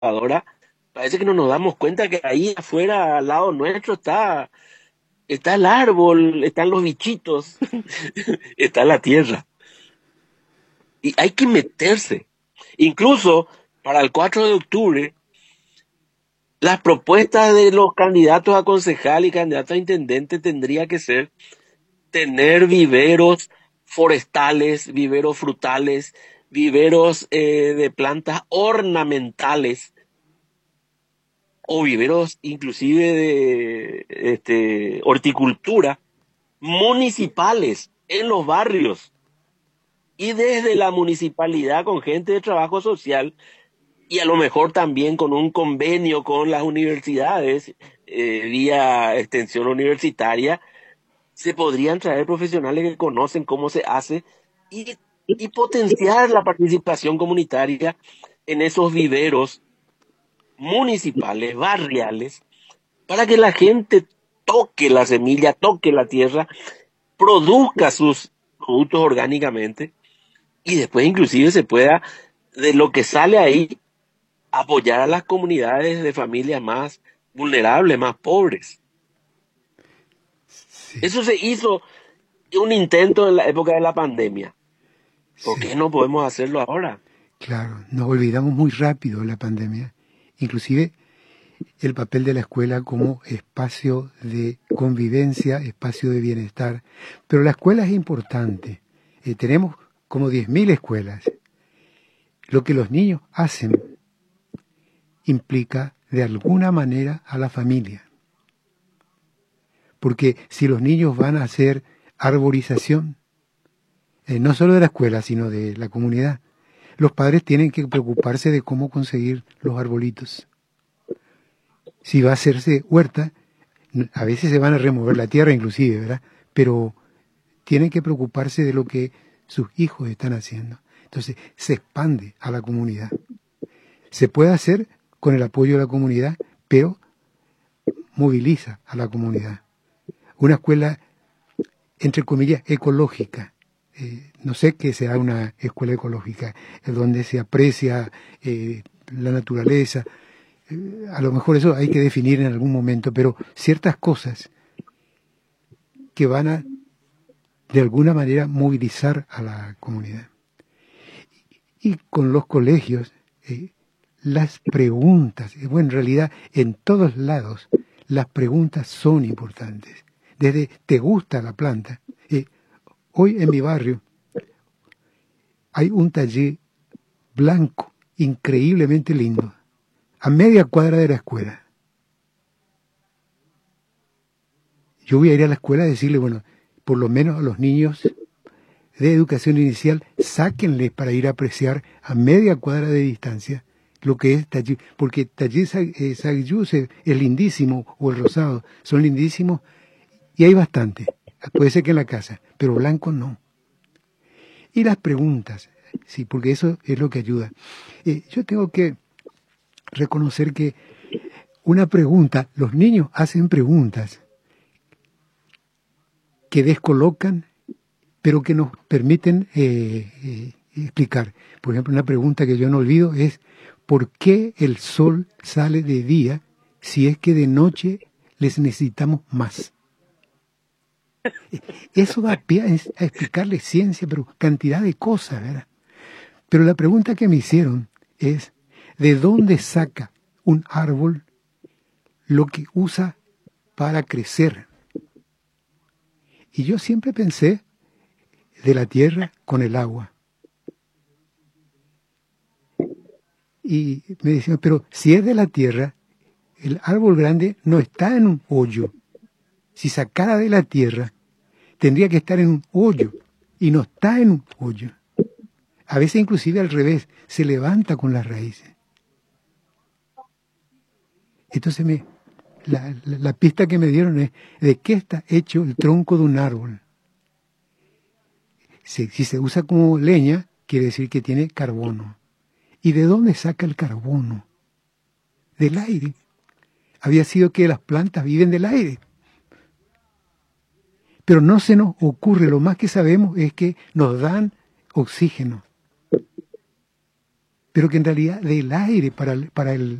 computadora, parece que no nos damos cuenta que ahí afuera, al lado nuestro, está el árbol, están los bichitos, está la tierra. Y hay que meterse. Incluso para el 4 de octubre, las propuestas de los candidatos a concejal y candidatos a intendente tendría que ser tener viveros forestales, viveros frutales, viveros de plantas ornamentales o viveros inclusive de horticultura municipales en los barrios y desde la municipalidad con gente de trabajo social y a lo mejor también con un convenio con las universidades vía extensión universitaria se podrían traer profesionales que conocen cómo se hace y, y potenciar la participación comunitaria en esos viveros municipales, barriales, para que la gente toque la semilla, toque la tierra, produzca sus productos orgánicamente y después inclusive se pueda, de lo que sale ahí, apoyar a las comunidades de familias más vulnerables, más pobres. Sí, Eso se hizo un intento en la época de la pandemia. ¿Por sí, qué no podemos hacerlo ahora? claro. Nos olvidamos muy rápido de la pandemia. Inclusive el papel de la escuela como espacio de convivencia, espacio de bienestar. Pero la escuela es importante. Tenemos como 10.000 escuelas. Lo que los niños hacen implica de alguna manera a la familia. Porque si los niños van a hacer arborización, no solo de la escuela, sino de la comunidad, los padres tienen que preocuparse de cómo conseguir los arbolitos. Si va a hacerse huerta, a veces se van a remover la tierra inclusive, ¿verdad? Pero tienen que preocuparse de lo que sus hijos están haciendo. Entonces se expande a la comunidad. Se puede hacer con el apoyo de la comunidad, pero moviliza a la comunidad. Una escuela, entre comillas, ecológica. No sé qué será una escuela ecológica, donde se aprecia la naturaleza. A lo mejor eso hay que definir en algún momento, pero ciertas cosas que van a, de alguna manera, movilizar a la comunidad. Y con los colegios, las preguntas, bueno, en realidad en todos lados, las preguntas son importantes. Desde, ¿te gusta la planta? Hoy en mi barrio hay un taller blanco, increíblemente lindo, a media cuadra de la escuela. Yo voy a ir a la escuela a decirle, bueno, por lo menos a los niños de educación inicial, sáquenles para ir a apreciar a media cuadra de distancia lo que es Taller, porque Taller Sagyus es lindísimo, o el rosado, son lindísimos, y hay bastante. Puede ser que en la casa, pero blanco no. Y las preguntas, sí, porque eso es lo que ayuda. Yo tengo que reconocer que una pregunta, los niños hacen preguntas que descolocan, pero que nos permiten explicar. Por ejemplo, una pregunta que yo no olvido es, ¿por qué el sol sale de día si es que de noche les necesitamos más? Eso da pie a explicarle ciencia, pero cantidad de cosas, ¿verdad? Pero la pregunta que me hicieron es, ¿de dónde saca un árbol lo que usa para crecer? Y yo siempre pensé de la tierra con el agua. Y me decían, pero si es de la tierra, el árbol grande no está en un hoyo. Si sacara de la tierra, tendría que estar en un hoyo. Y no está en un hoyo. A veces inclusive al revés, se levanta con las raíces. Entonces la pista que me dieron es de qué está hecho el tronco de un árbol. Si se usa como leña, quiere decir que tiene carbono. ¿Y de dónde saca el carbono? Del aire. Había sido que las plantas viven del aire. Pero no se nos ocurre, lo más que sabemos es que nos dan oxígeno. pero que en realidad del aire para el